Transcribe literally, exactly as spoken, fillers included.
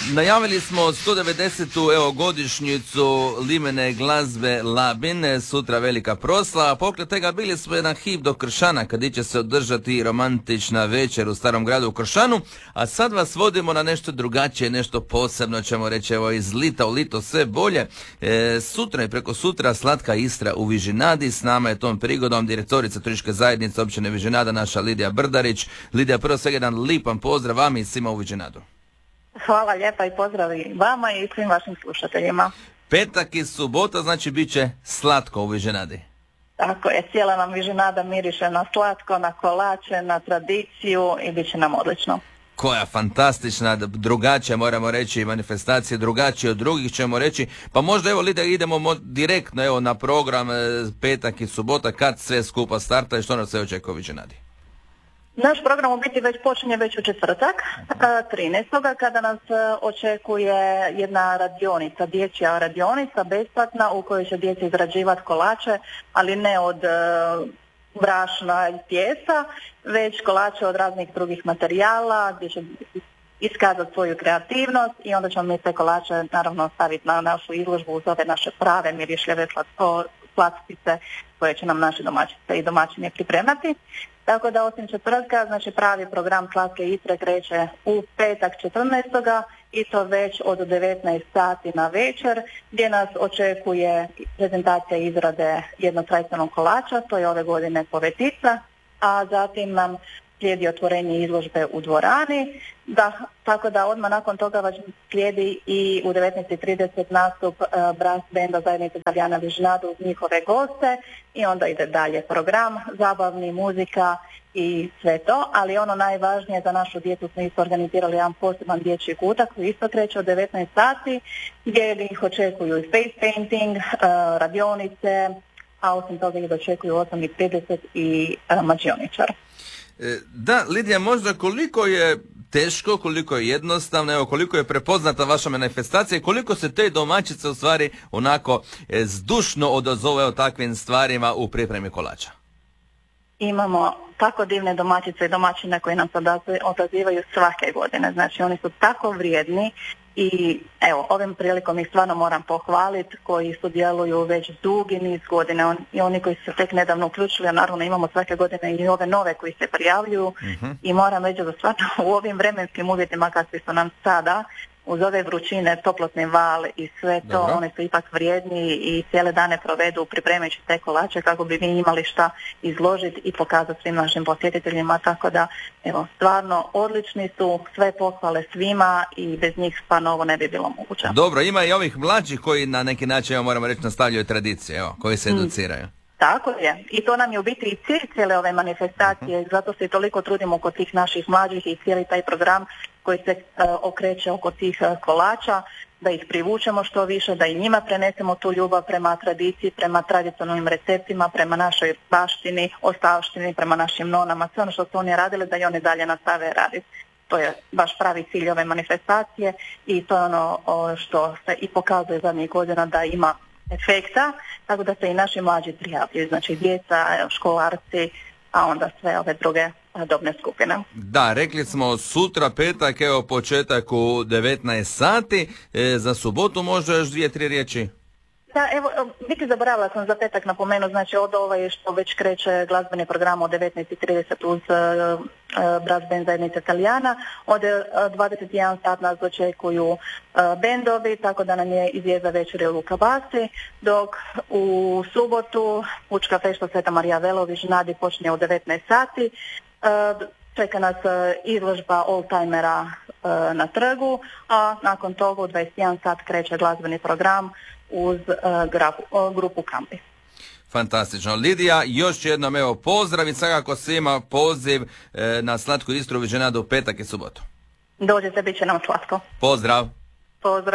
najavili smo sto devedesetu evo godišnjicu limene glazbe Labin, sutra velika proslava. Pokraj tega bili smo jedan hip do Kršana kad će se održati romantična večer u Starom gradu u Kršanu, a sad vas vodimo na nešto drugačije, nešto posebno ćemo reći, evo iz lita u lito sve bolje. E, sutra i preko sutra Slatka Istra u Vižinadi, s nama je tom prigodom direktorica turističke zajednice općine Vižinada, naša Lidija Brdarić. Lidija, prvo svega jedan lipan pozdrav vama i svima u Vižinadu. Hvala lijepa i pozdrav i vama i svim vašim slušateljima. Petak i subota, znači bit će slatko u Vižinadi. Tako je, cijela nam Vižinada miriše na slatko, na kolače, na tradiciju i bit će nam odlično. Koja fantastična, drugačija moramo reći, manifestacije drugačije od drugih ćemo reći. Pa možda evo Lidija idemo direktno evo na program petak i subota kad sve skupa starta i što nas sve očekuje u Vižinadi. Naš program u biti već počinje već u četvrtak, trinaestog kada nas očekuje jedna radionica, dječja radionica, besplatna, u kojoj će djeca izrađivati kolače, ali ne od brašna i tijesta, već kolače od raznih drugih materijala, gdje će iskazati svoju kreativnost i onda ćemo mi te kolače naravno staviti na našu izložbu uz ove naše prave mirišljave slatkice koje će nam naše domaćice i domaćini pripremati. Tako da osim četvrtka, znači pravi program Slatke Istre kreće u petak četrnaestog i to već od devetnaest sati na večer, gdje nas očekuje prezentacija izrade jednog tradicionalnog kolača, to je ove godine povetica, a zatim nam slijedi otvorenje izložbe u dvorani, da, tako da odmah nakon toga slijedi i u devetnaest i trideset nastup uh, brass benda zajednice Italijana Vižinadu uz njihove goste i onda ide dalje program, zabavni, muzika i sve to, ali ono najvažnije za našu djecu smo isto organizirali jedan poseban dječji kutak koji isto kreće od devetnaest sati gdje ih očekuju i face painting, uh, radionice, a osim toga ih očekuju u osam i trideset i uh, mađioničar. Da, Lidija, možda koliko je teško, koliko je jednostavno, evo koliko je prepoznata vaša manifestacija i koliko se te domaćice u stvari onako e, zdušno odazove o takvim stvarima u pripremi kolača. Imamo tako divne domaćice i domaćine koji nam se odazivaju svake godine, znači oni su tako vrijedni i evo ovim prilikom ih stvarno moram pohvaliti koji sudjeluju već dugi niz godina on, i oni koji su se tek nedavno uključili, a naravno imamo svake godine i ove nove koji se prijavljuju uh-huh. i moram reći da stvarno u ovim vremenskim uvjetima kakvi su nam sada uz ove vrućine, toplotni val i sve to, dobro. Oni su ipak vrijedni i cijele dane provedu pripremajući te kolače kako bi mi imali šta izložiti i pokazati svim našim posjetiteljima, tako da evo, stvarno odlični su, sve pohvale svima i bez njih stvarno ovo ne bi bilo moguće. Dobro, ima i ovih mlađih koji na neki način, evo, moramo reći, nastavljaju tradicije, evo, koji se educiraju. Hmm. Tako je. I to nam je u biti i cilj cijele ove manifestacije, uh-huh. zato se i toliko trudimo oko tih naših mlađih i cijeli taj program koji se uh, okreće oko tih uh, kolača, da ih privučemo što više, da i njima prenesemo tu ljubav prema tradiciji, prema tradicionalnim receptima, prema našoj baštini, ostavštini, prema našim nonama, sve ono što su oni radili, da i oni dalje nastave raditi. To je baš pravi cilj ove manifestacije i to je ono o, što se i pokazuje zadnjih godina da ima efekta, tako da se i naši mlađi prijavljuju, znači djeca, školarci, a onda sve ove druge dobne skupine. Da, rekli smo sutra petak, evo početak u devetnaest sati, e, za subotu možda još dvije, tri riječi? Da, evo, biti zaboravila sam za petak napomenu, znači od ovaj što već kreće glazbeni program od devetnaest i trideset uz uh, uh, brass band zajednice Italijana, od uh, dvadeset i jedan sat nas očekuju uh, bendovi, tako da nam je izvijezda večeri u Luka Basi, dok u subotu Pučka fešta Sveta Marija Vela u Vižinadi počinje u devetnaest sati, uh, čeka nas uh, izložba oldtimera uh, na trgu, a nakon toga u dvadeset i jedan sat kreće glazbeni program uz uh, grafu, uh, grupu Kampi. Fantastično. Lidija, još jednom evo pozdrav i svakako svima poziv e, na Slatku Istru u Vižinadu u petak i subotu. Dođete, bit će nam slatko. Pozdrav. Pozdrav.